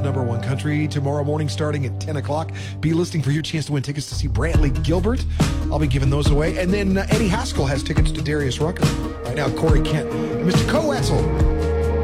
number one country tomorrow morning starting at 10 o'clock. Be listening for your chance to win tickets to see Brantley Gilbert. I'll be giving those away. And then Eddie Haskell has tickets to Darius Rucker. Right now, Corey Kent and Mr. Coetzel